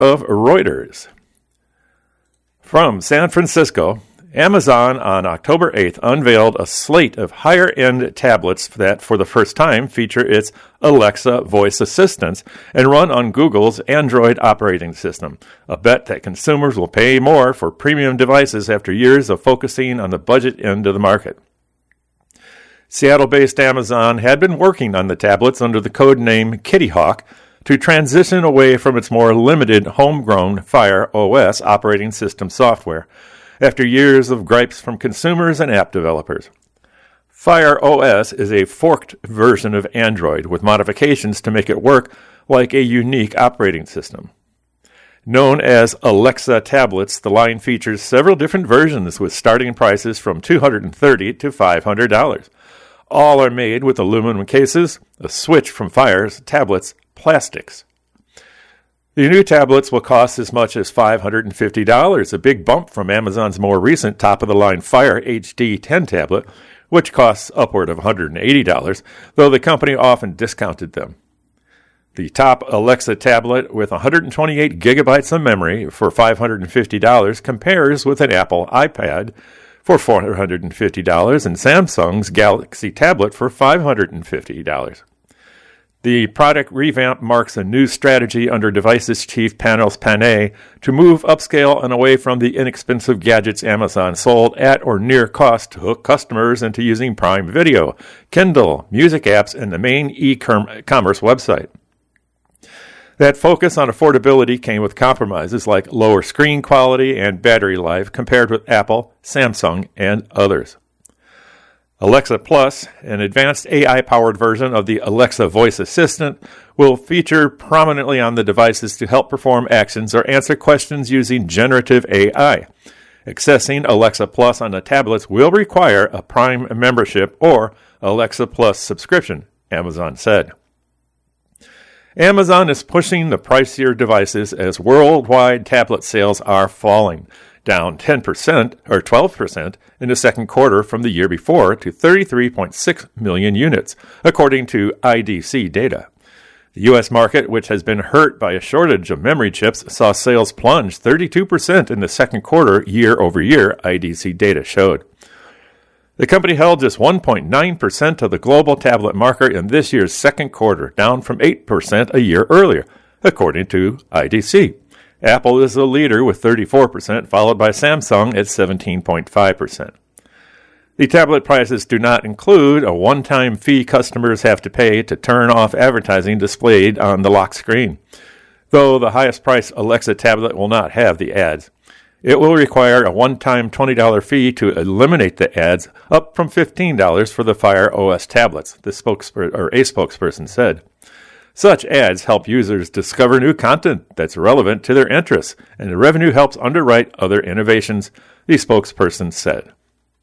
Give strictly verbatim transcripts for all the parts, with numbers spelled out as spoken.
of Reuters. From San Francisco, Amazon on October eighth unveiled a slate of higher-end tablets that, for the first time, feature its Alexa voice assistants and run on Google's Android operating system, a bet that consumers will pay more for premium devices after years of focusing on the budget end of the market. Seattle-based Amazon had been working on the tablets under the code name Kitty Hawk to transition away from its more limited homegrown Fire O S operating system software, after years of gripes from consumers and app developers. Fire O S is a forked version of Android with modifications to make it work like a unique operating system. Known as Alexa tablets, the line features several different versions with starting prices from two hundred thirty dollars to five hundred dollars. All are made with aluminum cases, a switch from Fire's tablets plastics. The new tablets will cost as much as five hundred fifty dollars, a big bump from Amazon's more recent top-of-the-line Fire H D ten tablet, which costs upward of one hundred eighty dollars, though the company often discounted them. The top Alexa tablet with one hundred twenty-eight gigabytes of memory for five hundred fifty dollars compares with an Apple iPad for four hundred fifty dollars and Samsung's Galaxy tablet for five hundred fifty dollars. The product revamp marks a new strategy under Devices chief Panos Panay to move upscale and away from the inexpensive gadgets Amazon sold at or near cost to hook customers into using Prime Video, Kindle, music apps, and the main e-commerce website. That focus on affordability came with compromises like lower screen quality and battery life compared with Apple, Samsung, and others. Alexa Plus, an advanced A I-powered version of the Alexa voice assistant, will feature prominently on the devices to help perform actions or answer questions using generative A I. Accessing Alexa Plus on the tablets will require a Prime membership or Alexa Plus subscription, Amazon said. Amazon is pushing the pricier devices as worldwide tablet sales are falling, down ten percent or twelve percent in the second quarter from the year before to thirty-three point six million units, according to I D C data. The U S market, which has been hurt by a shortage of memory chips, saw sales plunge thirty-two percent in the second quarter year over year, I D C data showed. The company held just one point nine percent of the global tablet market in this year's second quarter, down from eight percent a year earlier, according to I D C. Apple is the leader with thirty-four percent, followed by Samsung at seventeen point five percent. The tablet prices do not include a one-time fee customers have to pay to turn off advertising displayed on the lock screen, though the highest-priced Alexa tablet will not have the ads. It will require a one-time twenty dollars fee to eliminate the ads, up from fifteen dollars for the Fire O S tablets, the spokesper- or a spokesperson said. Such ads help users discover new content that's relevant to their interests, and the revenue helps underwrite other innovations, the spokesperson said.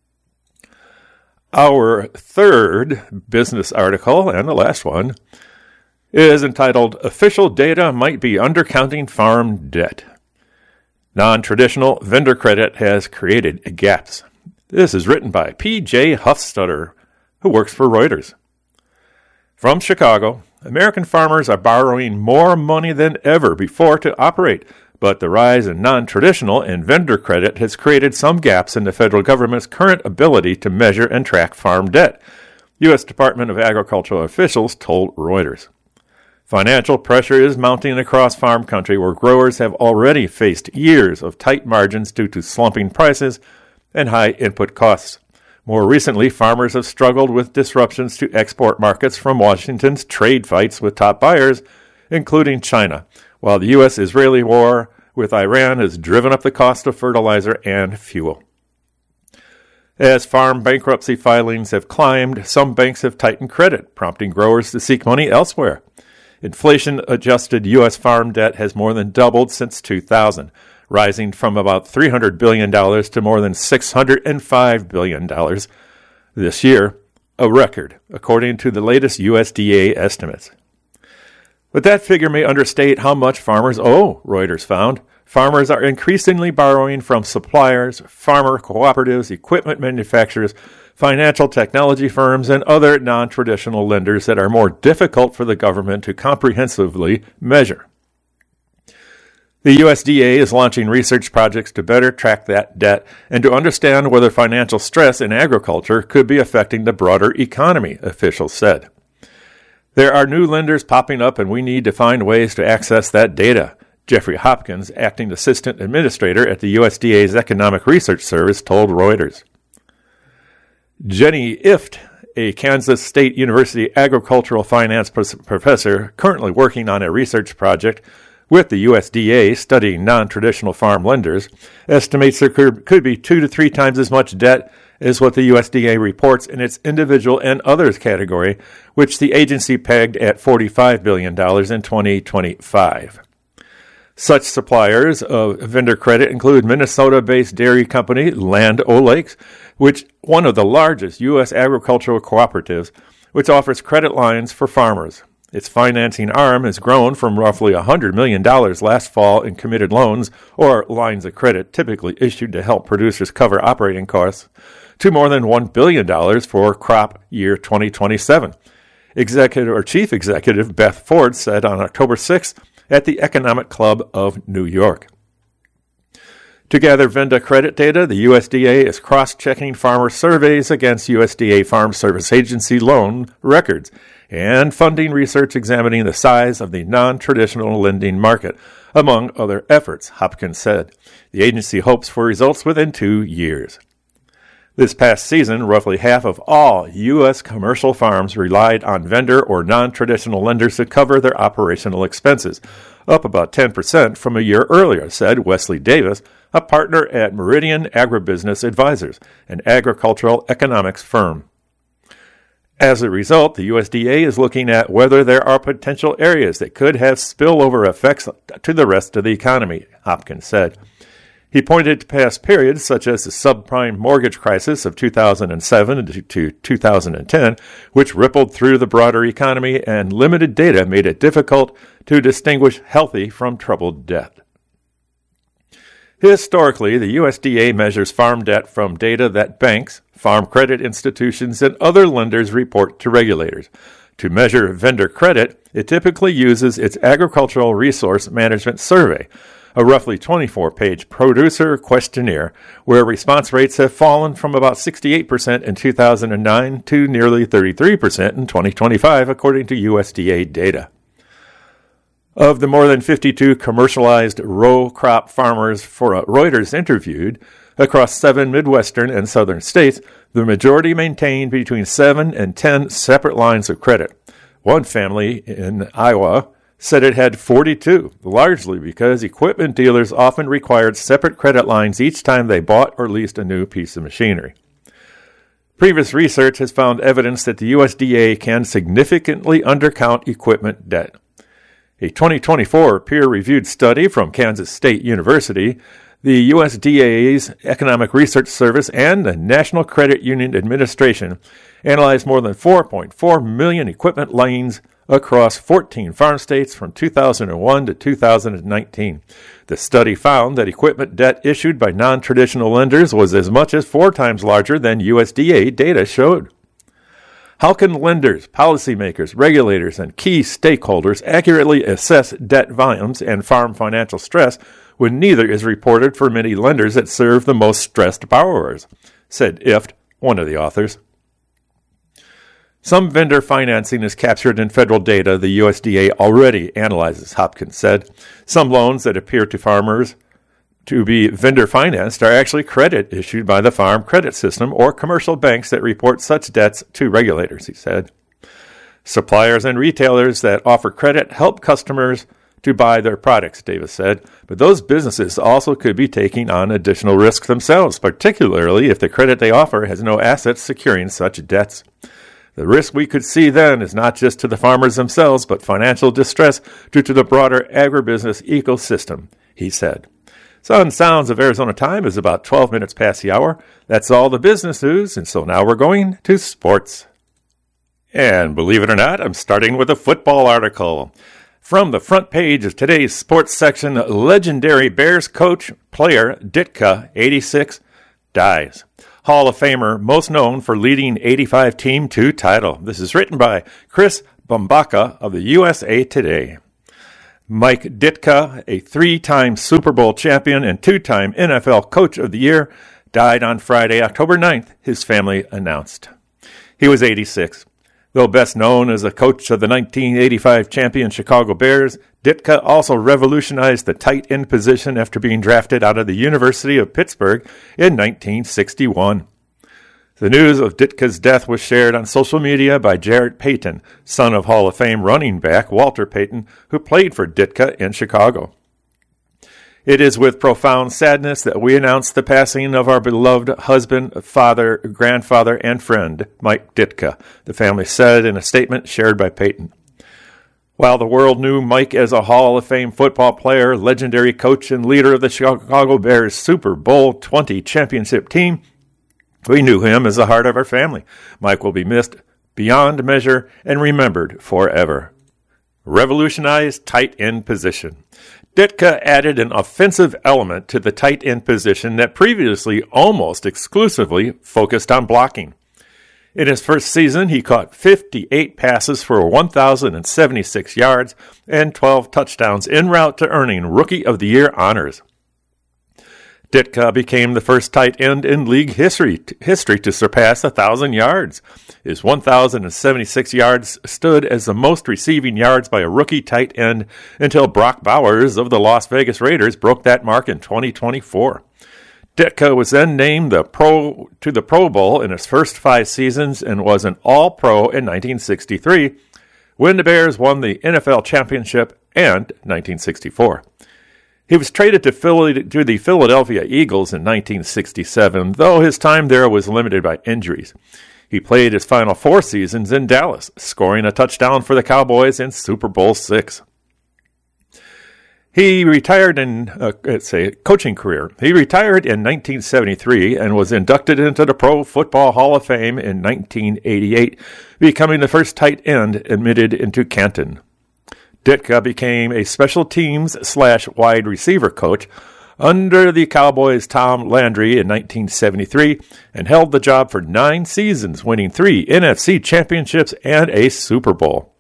Our third business article, and the last one, is entitled, Official Data Might Be Undercounting Farm Debt. Non-traditional vendor credit has created gaps. This is written by P J Huffstutter, who works for Reuters. From Chicago, American farmers are borrowing more money than ever before to operate, but the rise in non-traditional and vendor credit has created some gaps in the federal government's current ability to measure and track farm debt, U S Department of Agriculture officials told Reuters. Financial pressure is mounting across farm country where growers have already faced years of tight margins due to slumping prices and high input costs. More recently, farmers have struggled with disruptions to export markets from Washington's trade fights with top buyers, including China, while the U S Israeli war with Iran has driven up the cost of fertilizer and fuel. As farm bankruptcy filings have climbed, some banks have tightened credit, prompting growers to seek money elsewhere. Inflation-adjusted U S farm debt has more than doubled since two thousand, rising from about three hundred billion dollars to more than six hundred five billion dollars this year, a record, according to the latest U S D A estimates. But that figure may understate how much farmers owe, Reuters found. Farmers are increasingly borrowing from suppliers, farmer cooperatives, equipment manufacturers, financial technology firms, and other non-traditional lenders that are more difficult for the government to comprehensively measure. The U S D A is launching research projects to better track that debt and to understand whether financial stress in agriculture could be affecting the broader economy, officials said. There are new lenders popping up and we need to find ways to access that data, Jeffrey Hopkins, acting assistant administrator at the U S D A's Economic Research Service, told Reuters. Jenny Ift, a Kansas State University agricultural finance professor currently working on a research project with the U S D A studying non-traditional farm lenders, estimates there could be two to three times as much debt as what the U S D A reports in its individual and others category, which the agency pegged at forty-five billion dollars in twenty twenty-five. Such suppliers of vendor credit include Minnesota-based dairy company Land O'Lakes, which one of the largest U S agricultural cooperatives, which offers credit lines for farmers. Its financing arm has grown from roughly one hundred million dollars last fall in committed loans, or lines of credit typically issued to help producers cover operating costs, to more than one billion dollars for crop year twenty twenty-seven. Executive or Chief Executive Beth Ford said on October sixth at the Economic Club of New York. To gather vendor credit data, the U S D A is cross-checking farmer surveys against U S D A Farm Service Agency loan records and funding research examining the size of the non-traditional lending market, among other efforts, Hopkins said. The agency hopes for results within two years. This past season, roughly half of all U S commercial farms relied on vendor or non-traditional lenders to cover their operational expenses, up about ten percent from a year earlier, said Wesley Davis, a partner at Meridian Agribusiness Advisors, an agricultural economics firm. As a result, the U S D A is looking at whether there are potential areas that could have spillover effects to the rest of the economy, Hopkins said. He pointed to past periods such as the subprime mortgage crisis of two thousand seven to two thousand ten, which rippled through the broader economy, and limited data made it difficult to distinguish healthy from troubled debt. Historically, the U S D A measures farm debt from data that banks, farm credit institutions, and other lenders report to regulators. To measure vendor credit, it typically uses its Agricultural Resource Management Survey, a roughly twenty-four page producer questionnaire where response rates have fallen from about sixty-eight percent in two thousand nine to nearly thirty-three percent in twenty twenty-five, according to U S D A data. Of the more than fifty-two commercialized row crop farmers for Reuters interviewed across seven Midwestern and Southern states, the majority maintained between seven and ten separate lines of credit. One family in Iowa said it had forty-two, largely because equipment dealers often required separate credit lines each time they bought or leased a new piece of machinery. Previous research has found evidence that the U S D A can significantly undercount equipment debt. A twenty twenty-four peer-reviewed study from Kansas State University, the U S D A's Economic Research Service, and the National Credit Union Administration analyzed more than four point four million equipment liens across fourteen farm states from two thousand one to two thousand nineteen. The study found that equipment debt issued by non-traditional lenders was as much as four times larger than U S D A data showed. How can lenders, policymakers, regulators, and key stakeholders accurately assess debt volumes and farm financial stress when neither is reported for many lenders that serve the most stressed borrowers? Said Ift, one of the authors. Some vendor financing is captured in federal data the U S D A already analyzes, Hopkins said. Some loans that appear to farmers to be vendor financed are actually credit issued by the Farm Credit System or commercial banks that report such debts to regulators, he said. Suppliers and retailers that offer credit help customers to buy their products, Davis said, but those businesses also could be taking on additional risks themselves, particularly if the credit they offer has no assets securing such debts. The risk we could see then is not just to the farmers themselves, but financial distress due to the broader agribusiness ecosystem, he said. Sun Sounds of Arizona time is about twelve minutes past the hour. That's all the business news, and so now we're going to sports. And believe it or not, I'm starting with a football article. From the front page of today's sports section, legendary Bears coach, player Ditka, eighty-six, dies. Hall of Famer, most known for leading eighty-five team to title. This is written by Chris Bombaka of the U S A Today. Mike Ditka, a three-time Super Bowl champion and two-time N F L Coach of the Year, died on Friday, October ninth, his family announced. He was eighty-six. Though best known as a coach of the nineteen eighty-five champion Chicago Bears, Ditka also revolutionized the tight end position after being drafted out of the University of Pittsburgh in nineteen sixty-one. The news of Ditka's death was shared on social media by Jarrett Payton, son of Hall of Fame running back Walter Payton, who played for Ditka in Chicago. It is with profound sadness that we announce the passing of our beloved husband, father, grandfather, and friend, Mike Ditka, the family said in a statement shared by Payton. While the world knew Mike as a Hall of Fame football player, legendary coach, and leader of the Chicago Bears Super Bowl twenty championship team, we knew him as the heart of our family. Mike will be missed beyond measure and remembered forever. Revolutionized tight end position. Ditka added an offensive element to the tight end position that previously almost exclusively focused on blocking. In his first season, he caught fifty-eight passes for one thousand seventy-six yards and twelve touchdowns en route to earning Rookie of the Year honors. Ditka became the first tight end in league history, history to surpass one thousand yards. His one thousand seventy-six yards stood as the most receiving yards by a rookie tight end until Brock Bowers of the Las Vegas Raiders broke that mark in twenty twenty-four. Ditka was then named the pro to the Pro Bowl in his first five seasons and was an All-Pro in nineteen sixty-three, when the Bears won the N F L championship, and nineteen sixty-four. He was traded to, Philly, to the Philadelphia Eagles in nineteen sixty-seven, though his time there was limited by injuries. He played his final four seasons in Dallas, scoring a touchdown for the Cowboys in Super Bowl six. He retired in, uh, let's say, coaching career. He retired in nineteen seventy-three and was inducted into the Pro Football Hall of Fame in nineteen eighty-eight, becoming the first tight end admitted into Canton. Ditka became a special teams slash wide receiver coach under the Cowboys' Tom Landry in nineteen seventy-three and held the job for nine seasons, winning three N F C championships and a Super Bowl.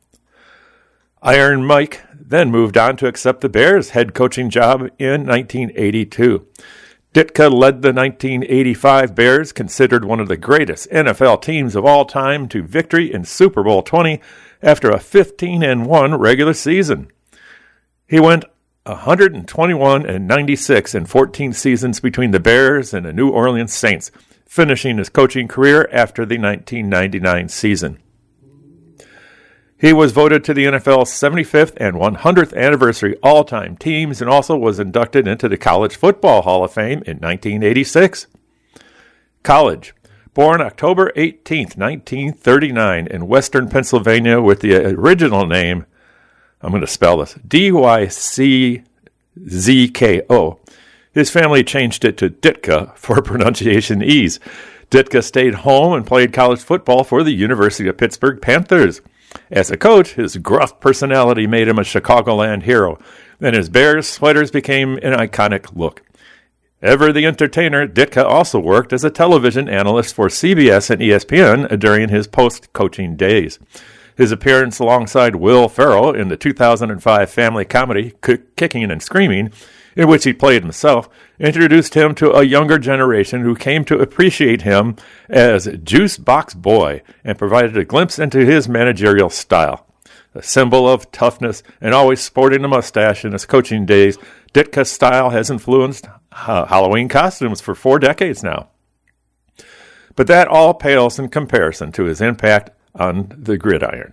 Iron Mike then moved on to accept the Bears' head coaching job in nineteen eighty-two. Ditka led the nineteen eighty-five Bears, considered one of the greatest N F L teams of all time, to victory in Super Bowl twenty after a fifteen and one regular season. He went one twenty-one and ninety-six in fourteen seasons between the Bears and the New Orleans Saints, finishing his coaching career after the nineteen ninety-nine season. He was voted to the N F L's seventy-fifth and one hundredth anniversary all-time teams and also was inducted into the College Football Hall of Fame in nineteen eighty-six. College. Born October eighteenth, nineteen thirty-nine in western Pennsylvania with the original name, I'm going to spell this, D Y C Z K O. His family changed it to Ditka for pronunciation ease. Ditka stayed home and played college football for the University of Pittsburgh Panthers. As a coach, his gruff personality made him a Chicagoland hero, and his Bears sweaters became an iconic look. Ever the entertainer, Ditka also worked as a television analyst for C B S and E S P N during his post-coaching days. His appearance alongside Will Ferrell in the two thousand five family comedy Kicking and Screaming, in which he played himself, introduced him to a younger generation who came to appreciate him as Juice Box Boy and provided a glimpse into his managerial style. A symbol of toughness and always sporting a mustache in his coaching days, Ditka's style has influenced uh, Halloween costumes for four decades now. But that all pales in comparison to his impact on the gridiron.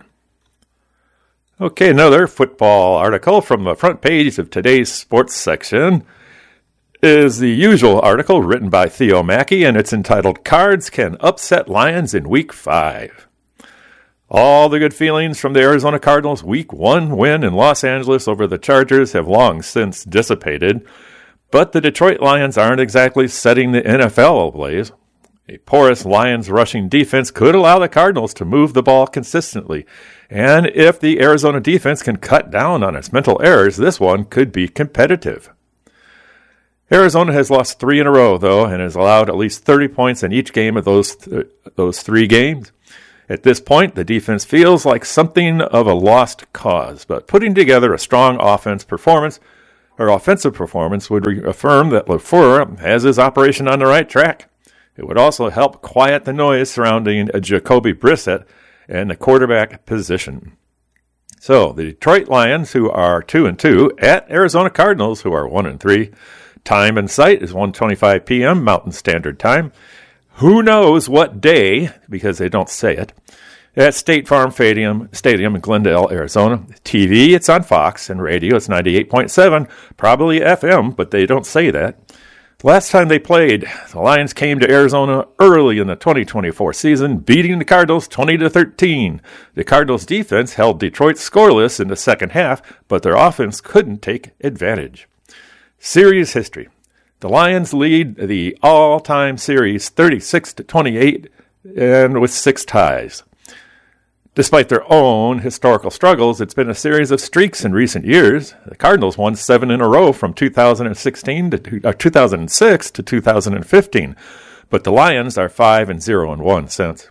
Okay, another football article from the front page of today's sports section is the usual article written by Theo Mackey, and it's entitled, Cards Can Upset Lions in Week five. All the good feelings from the Arizona Cardinals' Week one win in Los Angeles over the Chargers have long since dissipated, but the Detroit Lions aren't exactly setting the N F L ablaze. A porous Lions rushing defense could allow the Cardinals to move the ball consistently, and if the Arizona defense can cut down on its mental errors, this one could be competitive. Arizona has lost three in a row, though, and has allowed at least thirty points in each game of those th- those three games. At this point, the defense feels like something of a lost cause, but putting together a strong offense performance or offensive performance would reaffirm that LaFleur has his operation on the right track. It would also help quiet the noise surrounding Jacoby Brissett and the quarterback position. So, the Detroit Lions, who are two and two, at Arizona Cardinals, who are one and three. Time and site is one twenty-five p.m. Mountain Standard Time. Who knows what day, because they don't say it, at State Farm Stadium, Stadium in Glendale, Arizona. T V, it's on Fox, and radio, it's ninety-eight point seven, probably F M, but they don't say that. Last time they played, the Lions came to Arizona early in the twenty twenty-four season, beating the Cardinals twenty to thirteen. The Cardinals' defense held Detroit scoreless in the second half, but their offense couldn't take advantage. Series history. The Lions lead the all-time series thirty-six to twenty-eight, and with six ties. Despite their own historical struggles, it's been a series of streaks in recent years. The Cardinals won seven in a row from two thousand sixteen to uh, two thousand six to two thousand fifteen, but the Lions are five and zero and one since.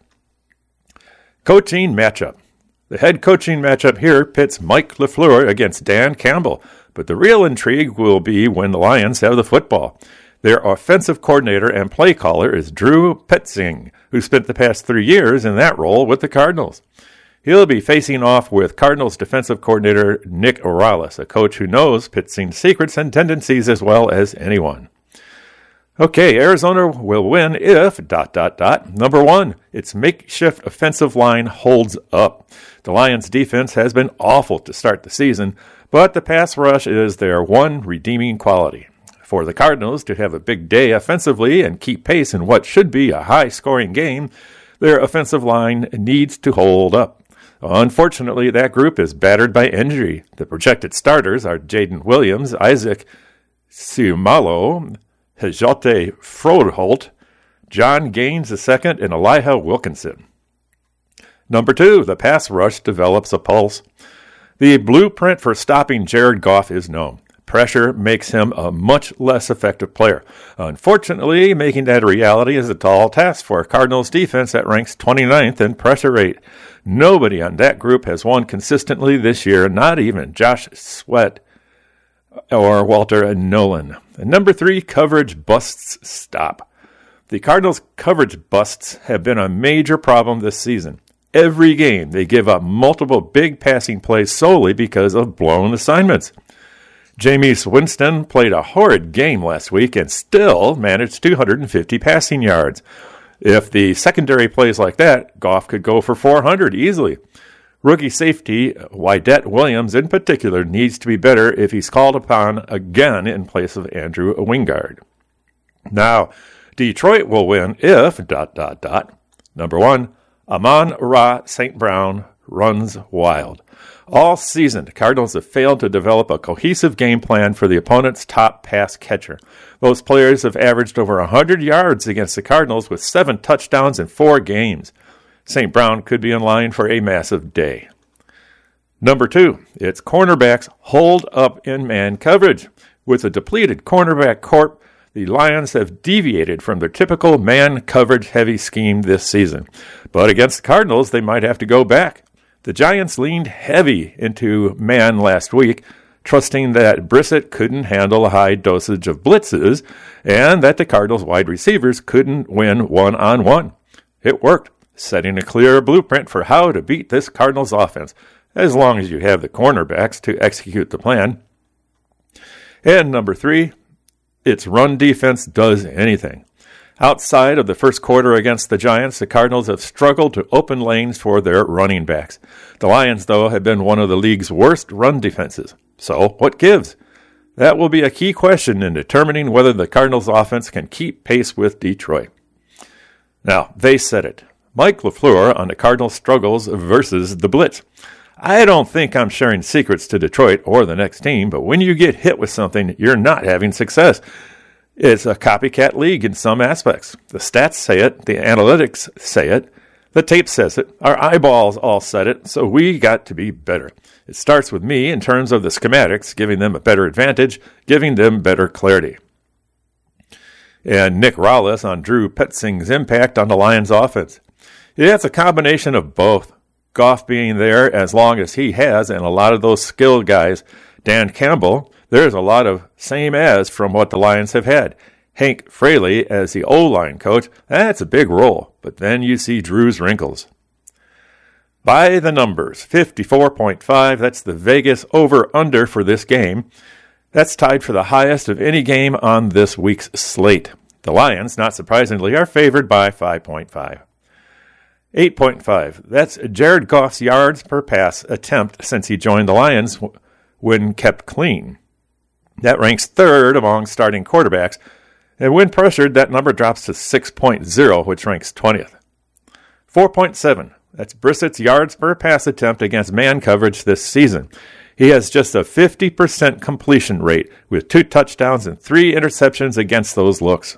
Coaching matchup. The head coaching matchup here pits Mike LaFleur against Dan Campbell, but the real intrigue will be when the Lions have the football. Their offensive coordinator and play caller is Drew Petzing, who spent the past three years in that role with the Cardinals. He'll be facing off with Cardinals defensive coordinator Nick Rallis, a coach who knows Petzing's secrets and tendencies as well as anyone. Okay, Arizona will win if, dot, dot, dot. Number one, its makeshift offensive line holds up. The Lions' defense has been awful to start the season, but the pass rush is their one redeeming quality. For the Cardinals to have a big day offensively and keep pace in what should be a high-scoring game, their offensive line needs to hold up. Unfortunately, that group is battered by injury. The projected starters are Jaden Williams, Isaac Seumalo, Hajote Froholt, John Gaines the second, and Elijah Wilkinson. Number two, the pass rush develops a pulse. The blueprint for stopping Jared Goff is known. Pressure makes him a much less effective player. Unfortunately, making that a reality is a tall task for a Cardinals defense that ranks twenty-ninth in pressure rate. Nobody on that group has won consistently this year, not even Josh Sweat or Walter Nolan. And number three, coverage busts stop. The Cardinals' coverage busts have been a major problem this season. Every game, they give up multiple big passing plays solely because of blown assignments. Jameis Winston played a horrid game last week and still managed two hundred fifty passing yards. If the secondary plays like that, Goff could go for four hundred easily. Rookie safety Wydett Williams in particular needs to be better if he's called upon again in place of Andrew Wingard. Now, Detroit will win if, dot, dot, dot. Number one, Amon-Ra Saint Brown runs wild. All season, the Cardinals have failed to develop a cohesive game plan for the opponent's top pass catcher. Those players have averaged over one hundred yards against the Cardinals with seven touchdowns in four games. Saint Brown could be in line for a massive day. Number two, its cornerbacks hold up in man coverage. With a depleted cornerback corps, the Lions have deviated from their typical man coverage-heavy scheme this season. But against the Cardinals, they might have to go back. The Giants leaned heavy into man last week, trusting that Brissett couldn't handle a high dosage of blitzes and that the Cardinals wide receivers couldn't win one-on-one. It worked, setting a clear blueprint for how to beat this Cardinals offense, as long as you have the cornerbacks to execute the plan. And number three, its run defense does anything. Outside of the first quarter against the Giants, the Cardinals have struggled to open lanes for their running backs. The Lions, though, have been one of the league's worst run defenses. So, what gives? That will be a key question in determining whether the Cardinals' offense can keep pace with Detroit. Now, they said it. Mike LaFleur on the Cardinals' struggles versus the blitz. I don't think I'm sharing secrets to Detroit or the next team, but when you get hit with something, you're not having success. It's a copycat league in some aspects. The stats say it, the analytics say it, the tape says it, our eyeballs all said it, so we got to be better. It starts with me in terms of the schematics, giving them a better advantage, giving them better clarity. And Nick Rallis on Drew Petzing's impact on the Lions offense. Yeah, it's a combination of both. Goff being there as long as he has, and a lot of those skilled guys. Dan Campbell, there's a lot of same as from what the Lions have had. Hank Fraley as the O-line coach, that's a big role. But then you see Drew's wrinkles. By the numbers, fifty-four point five, that's the Vegas over-under for this game. That's tied for the highest of any game on this week's slate. The Lions, not surprisingly, are favored by five point five. eight point five, that's Jared Goff's yards per pass attempt since he joined the Lions when kept clean. That ranks third among starting quarterbacks, and when pressured, that number drops to six point oh, which ranks twentieth. four point seven, that's Brissett's yards per pass attempt against man coverage this season. He has just a fifty percent completion rate with two touchdowns and three interceptions against those looks.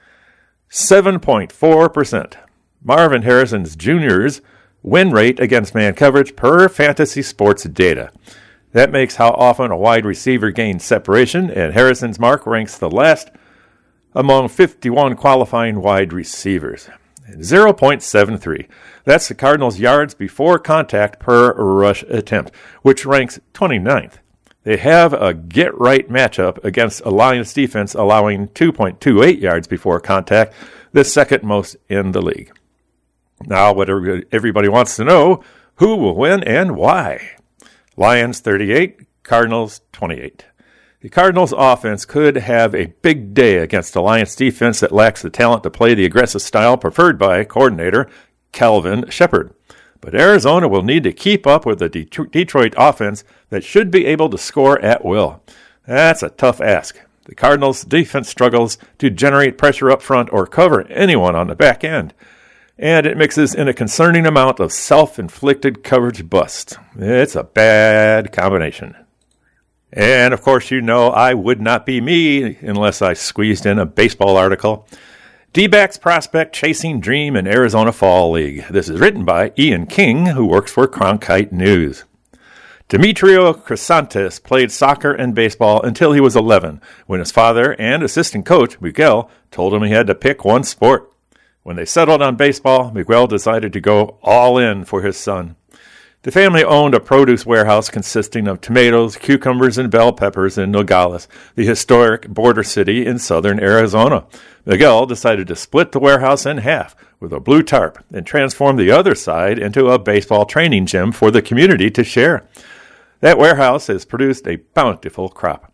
seven point four percent. Marvin Harrison's Junior's win rate against man coverage per Fantasy Sports data. That makes how often a wide receiver gains separation, and Harrison's mark ranks the last among fifty-one qualifying wide receivers. zero point seven three. That's the Cardinals' yards before contact per rush attempt, which ranks twenty-ninth. They have a get-right matchup against a Lions defense allowing two point two eight yards before contact, the second most in the league. Now, what everybody wants to know, who will win and why? Lions thirty-eight, Cardinals twenty-eight. The Cardinals' offense could have a big day against a Lions defense that lacks the talent to play the aggressive style preferred by coordinator Calvin Shepard. But Arizona will need to keep up with the Det- Detroit offense that should be able to score at will. That's a tough ask. The Cardinals' defense struggles to generate pressure up front or cover anyone on the back end. And it mixes in a concerning amount of self-inflicted coverage busts. It's a bad combination. And, of course, you know I would not be me unless I squeezed in a baseball article. D-backs prospect chasing dream in Arizona Fall League. This is written by Ian King, who works for Cronkite News. Demetrio Crisantes played soccer and baseball until he was eleven, when his father and assistant coach, Miguel, told him he had to pick one sport. When they settled on baseball, Miguel decided to go all in for his son. The family owned a produce warehouse consisting of tomatoes, cucumbers, and bell peppers in Nogales, the historic border city in southern Arizona. Miguel decided to split the warehouse in half with a blue tarp and transform the other side into a baseball training gym for the community to share. That warehouse has produced a bountiful crop.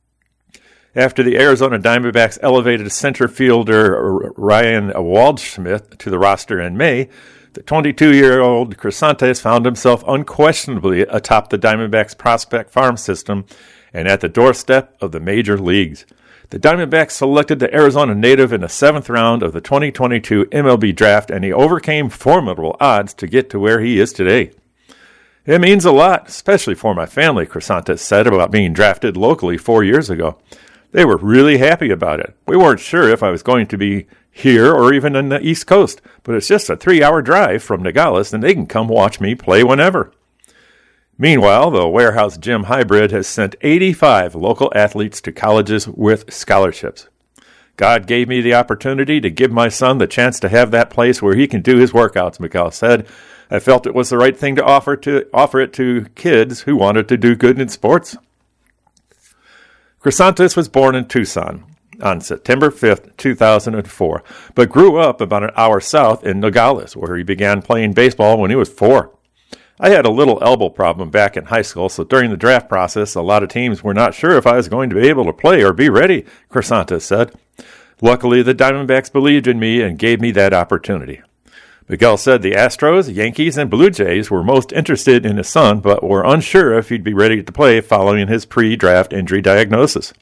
After the Arizona Diamondbacks elevated center fielder Ryan Waldschmidt to the roster in May, the twenty-two-year-old Crisantes found himself unquestionably atop the Diamondbacks prospect farm system and at the doorstep of the major leagues. The Diamondbacks selected the Arizona native in the seventh round of the twenty twenty-two M L B draft, and he overcame formidable odds to get to where he is today. It means a lot, especially for my family, Crisantes said about being drafted locally four years ago. They were really happy about it. We weren't sure if I was going to be here or even in the East Coast, but it's just a three-hour drive from Nogales, and they can come watch me play whenever. Meanwhile, the warehouse gym hybrid has sent eighty-five local athletes to colleges with scholarships. God gave me the opportunity to give my son the chance to have that place where he can do his workouts, Miguel said. I felt it was the right thing to offer to offer it to kids who wanted to do good in sports. Crisantes was born in Tucson on September fifth, two thousand four, but grew up about an hour south in Nogales, where he began playing baseball when he was four. I had a little elbow problem back in high school, so during the draft process, a lot of teams were not sure if I was going to be able to play or be ready, Crisantes said. Luckily, the Diamondbacks believed in me and gave me that opportunity. Miguel said the Astros, Yankees, and Blue Jays were most interested in his son, but were unsure if he'd be ready to play following his pre-draft injury diagnosis.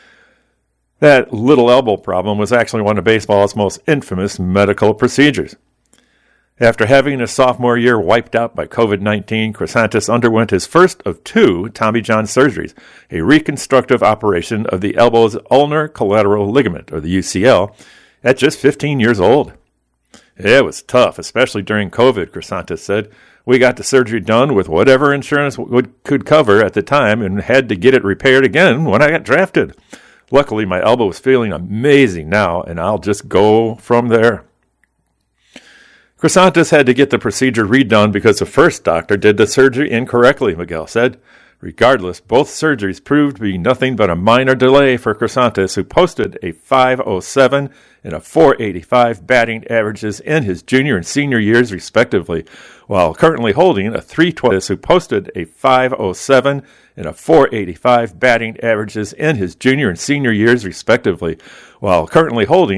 That little elbow problem was actually one of baseball's most infamous medical procedures. After having his sophomore year wiped out by covid nineteen, Crisantes underwent his first of two Tommy John surgeries, a reconstructive operation of the elbow's ulnar collateral ligament, or the U C L, at just fifteen years old. It was tough, especially during COVID, Crisantes said. We got the surgery done with whatever insurance would, could cover at the time and had to get it repaired again when I got drafted. Luckily, my elbow is feeling amazing now, and I'll just go from there. Chrysantis had to get the procedure redone because the first doctor did the surgery incorrectly, Miguel said. Regardless, both surgeries proved to be nothing but a minor delay for Chrysantis, who posted a five oh seven and a four eighty-five batting averages in his junior and senior years, respectively, while currently holding a three twelve, who posted a five oh seven and a four eighty-five batting averages in his junior and senior years, respectively, while currently holding